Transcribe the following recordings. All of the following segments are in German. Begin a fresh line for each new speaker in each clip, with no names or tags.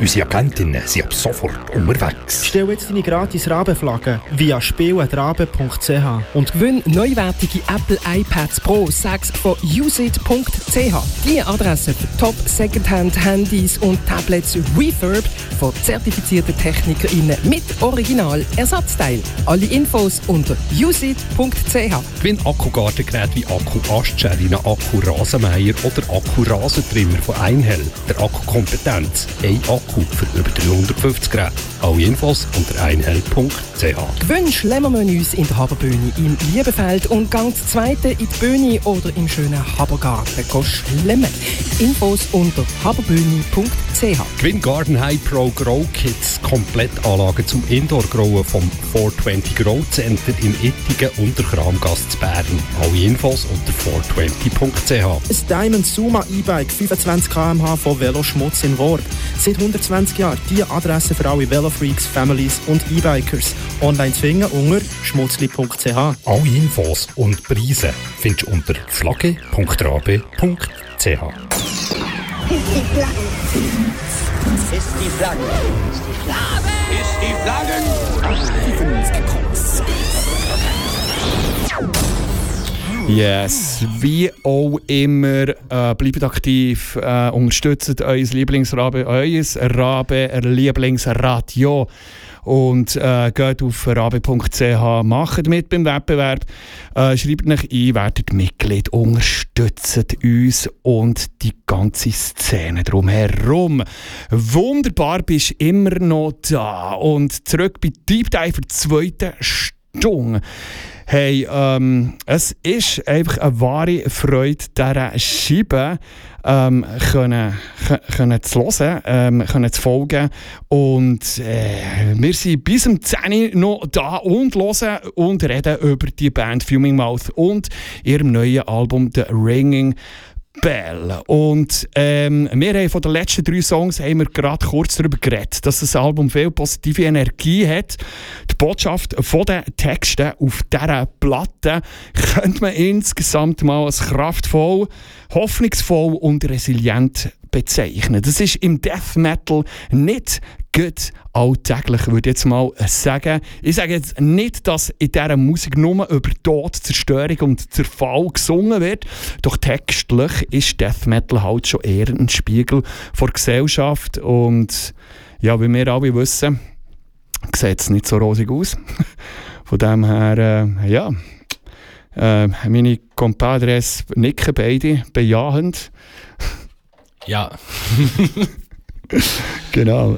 Unsere Agentinnen sind ab sofort unterwegs.
Stell jetzt deine gratis Rabenflagge via spiel@rabe.ch
und gewinn neuwertige Apple iPads Pro 6 von usit.ch. Die Adresse für Top Secondhand-Handys und Tablets refurbed von zertifizierten TechnikerInnen mit Original-Ersatzteil. Alle Infos unter usit.ch.
Gewinn Akkugartengeräte wie Akku-Astschärine, Akku-Rasenmäher oder Akku-Rasentrimmer von Einhell. Der Akku-Kompetenz. Ein Akku für über 350 Geräte. Alle Infos unter einhell.ch.
Gewinn Schlemmermenüs in der Haberbühne im Liebefeld und gang das zweite in die Bühne oder im schönen Habergarten schlemmen. Infos unter haberbühne.ch.
Gewinn Garden High Pro Grow Kits. Komplettanlage zum Indoor-Growen vom 420 Grow Center in Ittigen und der Kramgasse zu Bern. Alle Infos unter 420.ch.
Ein Diamond Suma E-Bike 25 km/h von Veloschmutz in Worb. Seit 120 Jahren die Adresse für alle Velofreaks, Families und E-Bikers. Online zu finden unter schmutzli.ch.
Alle Infos und Preise findest du unter flagge.rabe.ch.
Ist die Flagge. Ist die Flagge.
Yes, wie auch immer, bleibt aktiv, unterstützt euer Lieblingsradio und geht auf rabe.ch, macht mit beim Wettbewerb, schreibt euch ein, werdet Mitglied, unterstützt uns und die ganze Szene drumherum. Wunderbar, bist immer noch da und zurück bei Deep Dive für die zweite Stunde. Hey, es ist einfach eine wahre Freude, dieser Scheibe können zu hören, können zu folgen. Und wir sind bis zum 10 noch da und hören und reden über die Band Fuming Mouth und ihrem neuen Album The Ringing Bell. Und wir haben von den letzten 3 Songs haben wir gerade kurz darüber geredet, dass das Album viel positive Energie hat. Die Botschaft von den Texten auf dieser Platte könnte man insgesamt mal als kraftvoll, hoffnungsvoll und resilient bezeichnen. Das ist im Death Metal nicht gut alltäglich, würde ich jetzt mal sagen. Ich sage jetzt nicht, dass in dieser Musik nur über Tod, Zerstörung und Zerfall gesungen wird, doch textlich ist Death Metal halt schon eher ein Spiegel der Gesellschaft und ja, wie wir alle wissen, sieht es nicht so rosig aus. Von dem her, meine Compadres nicken beide bejahend.
Ja.
Genau.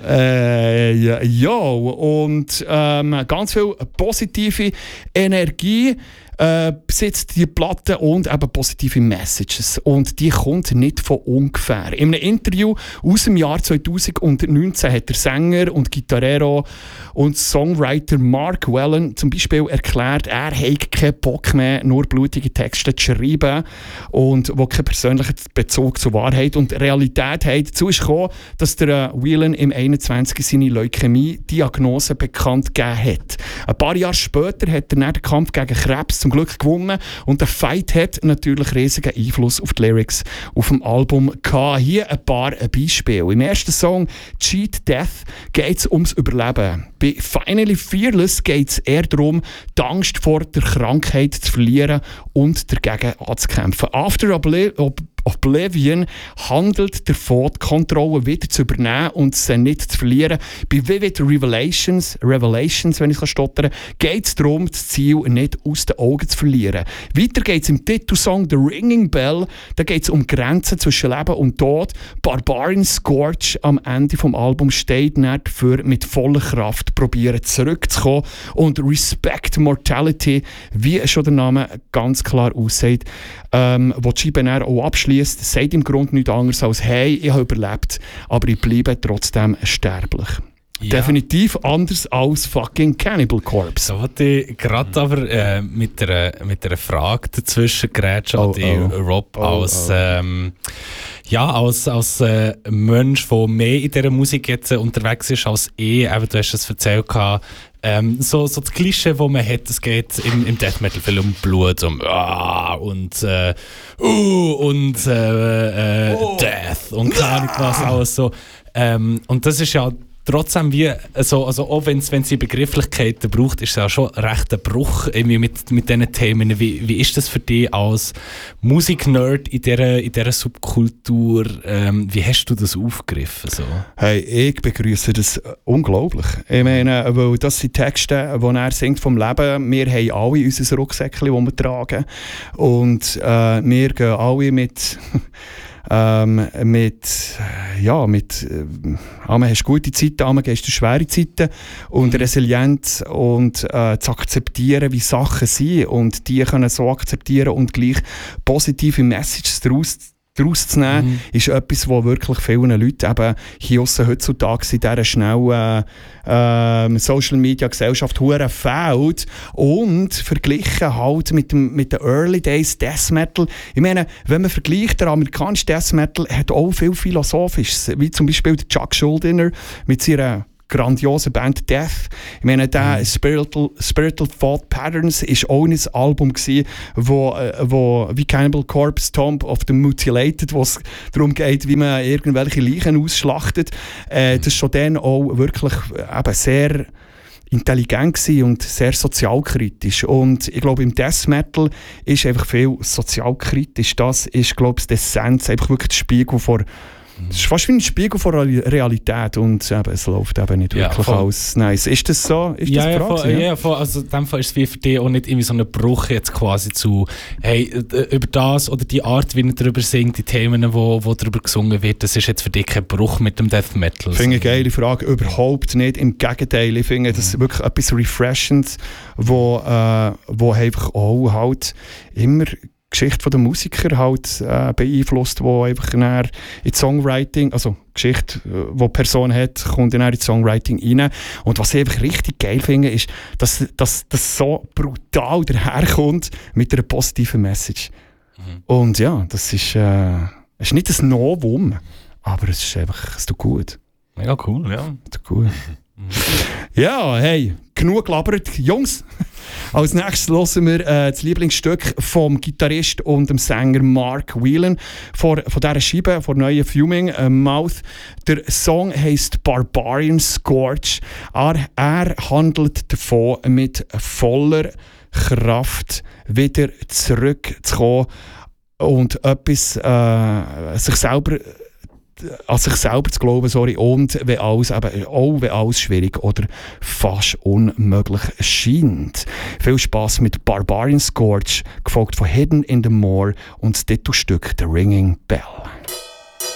Und ganz viel positive Energie besitzt die Platte und eben positive Messages. Und die kommt nicht von ungefähr. In einem Interview aus dem Jahr 2019 hat der Sänger und Gitarrero und Songwriter Mark Whelan zum Beispiel erklärt, er habe keinen Bock mehr, nur blutige Texte zu schreiben und wo keinen persönlichen Bezug zur Wahrheit und Realität hat. Dazu ist gekommen, dass der Whelan im 21. seine Leukämie-Diagnose bekannt gegeben hat. Ein paar Jahre später hat er nach dem Kampf gegen Krebs zum Glück gewonnen und der Fight hat natürlich riesigen Einfluss auf die Lyrics auf dem Album gehabt. Hier ein paar Beispiele. Im ersten Song «Cheat Death» geht es ums Überleben. Bei «Finally Fearless» geht es eher darum, die Angst vor der Krankheit zu verlieren und dagegen anzukämpfen. «After Oblivion» handelt davon, die Kontrolle wieder zu übernehmen und sie nicht zu verlieren. Bei «Vivid Revelations», wenn ich stottern kann, geht es darum, das Ziel nicht aus den Augen zu verlieren. Weiter geht es im Titelsong «The Ringing Bell». Da geht es um Grenzen zwischen Leben und Tod. «Barbarian Scourge» am Ende des Albums steht nicht dafür, mit voller Kraft probieren zurückzukommen. Und «Respect Mortality», wie schon der Name ganz klar aussieht, wo die Scheibe auch abschließt, sagt im Grunde nichts anderes als «Hey, ich habe überlebt, aber ich bleibe trotzdem sterblich». Ja. Definitiv anders als fucking Cannibal Corpse.
Da wollte ich gerade aber mit einer Frage dazwischen grätschen Rob als Mensch, der mehr in dieser Musik jetzt unterwegs ist als ich. Eben, du hast es erzählt, So das Klischee, das man hat, es geht im Death Metal viel um Blut, um Death und keine Ahnung was, alles so. Und das ist ja trotzdem wie, also auch wenn es die Begrifflichkeiten braucht, ist es ja schon recht ein Bruch irgendwie mit diesen Themen. Wie ist das für dich als Musiknerd in dieser Subkultur? Wie hast du das aufgegriffen? So?
Hey, ich begrüße das unglaublich. Ich meine, weil das sind Texte, die er singt vom Leben. Wir haben alle unser Rucksäckchen, das wir tragen. Und wir gehen alle mit einmal hast du gute Zeiten, einmal hast du schwere Zeiten und Resilienz und zu akzeptieren, wie Sachen sind und die können so akzeptieren und gleich positive Messages daraus zu nehmen, ist etwas, was wirklich vielen Leuten eben hier aussen heutzutage in dieser schnellen Social-Media-Gesellschaft hure fehlt und verglichen halt mit den Early Days Death Metal. Ich meine, wenn man vergleicht, der amerikanische Death Metal hat auch viel Philosophisches, wie zum Beispiel der Chuck Schuldiner mit seiner grandiose Band Death. Ich meine, der Spiritual Thought Patterns ist auch ein Album gewesen, wo wie Cannibal Corpse, Tomb of the Mutilated, wo es darum geht, wie man irgendwelche Leichen ausschlachtet. Das ist schon dann auch wirklich eben sehr intelligent gewesen und sehr sozialkritisch. Und ich glaube, im Death Metal ist einfach viel sozialkritisch. Das ist, glaube ich, die Essenz, einfach wirklich der Spiegel vor. Es ist fast wie ein Spiegel von Realität und es läuft eben nicht wirklich alles nice. Ist das so? Ist das
voll. Also in dem Fall ist es wie für dich auch nicht irgendwie so ein Bruch jetzt quasi zu hey, über das oder die Art, wie er darüber singt, die Themen, wo darüber gesungen wird, das ist jetzt für dich kein Bruch mit dem Death Metal.
Ich finde eine geile Frage, überhaupt nicht. Im Gegenteil, ich finde das wirklich etwas Refreshendes, wo einfach auch halt immer Geschichte der Musiker halt beeinflusst, die einfach in die Songwriting, also Geschichte, die die Person hat, kommt in die Songwriting rein. Und was ich einfach richtig geil finde, ist, dass das so brutal daherkommt mit einer positiven Message. Und ja, das ist nicht ein Novum, aber es ist einfach, es tut gut.
Mega cool, ja.
Es tut gut. Ja, hey, genug gelabert. Jungs, als nächstes hören wir das Lieblingsstück vom Gitarrist und dem Sänger Mark Whelan von dieser Scheibe, von neuen Fuming Mouth. Der Song heisst Barbarian Scourge. Er handelt davon, mit voller Kraft wieder zurückzukommen und etwas an sich selber zu glauben, und wenn alles schwierig oder fast unmöglich scheint. Viel Spass mit Barbarian Scourge, gefolgt von Hidden in the Moor und das Titelstück The Ringing Bell.